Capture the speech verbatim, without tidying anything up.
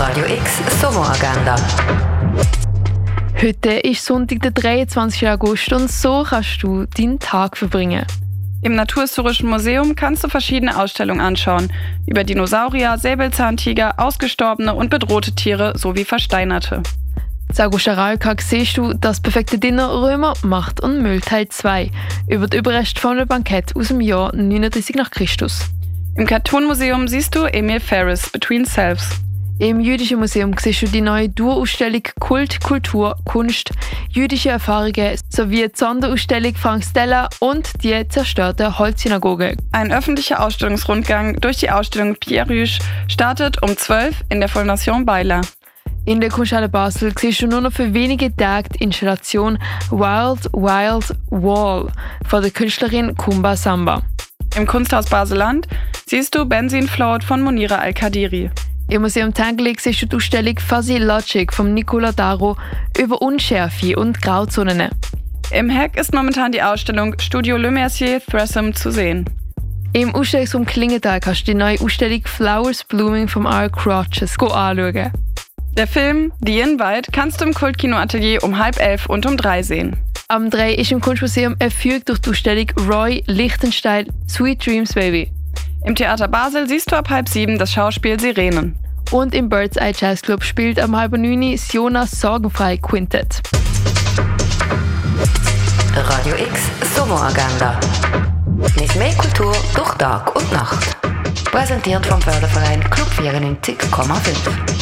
Radio X Sommeragenda. Heute ist Sonntag, der dreiundzwanzigsten August, und so kannst du deinen Tag verbringen. Im Naturhistorischen Museum kannst du verschiedene Ausstellungen anschauen. Über Dinosaurier, Säbelzahntiger, ausgestorbene und bedrohte Tiere sowie versteinerte. In August siehst du das perfekte Dinner Römer, Macht und Müll Teil zwei über die Überreste von einem Bankett aus dem Jahr neununddreißig nach Christus. Im Cartoon-Museum siehst du Emil Ferris, Between Selves. Im Jüdischen Museum siehst du die neue Dauerausstellung Kult, Kultur, Kunst, jüdische Erfahrungen sowie die Sonderausstellung Frank Stella und die zerstörte Holzsynagoge. Ein öffentlicher Ausstellungsrundgang durch die Ausstellung Pierre Rüsch startet um zwölf in der Fondation Bayler. In der Kunsthalle Basel siehst du nur noch für wenige Tage die Installation Wild Wild Wall von der Künstlerin Kumba Samba. Im Kunsthaus Basel-Land siehst du Benzin Float von Monira Al-Kadiri. Im Museum Tangley siehst du die Ausstellung Fuzzy Logic von Nicola Daro über Unschärfe und Grauzonen. Im Heck ist momentan die Ausstellung Studio Le Mercier Threesome zu sehen. Im Ausstellungsraum Klingenthal kannst du die neue Ausstellung Flowers Blooming vom R. Crotches anschauen. Der Film The Invite kannst du im Kultkino-Atelier um halb elf und um drei sehen. Am drei ist im Kunstmuseum erführt durch die Ausstellung Roy Lichtenstein Sweet Dreams Baby. Im Theater Basel siehst du ab halb sieben das Schauspiel Sirenen. Und im Bird's Eye Jazz Club spielt am halb neun das Jonas Sorgenfrei Quintett. Radio X Sommeragenda. Mit mehr Kultur durch Tag und Nacht. Präsentiert vom Förderverein Club vierundneunzig Komma fünf.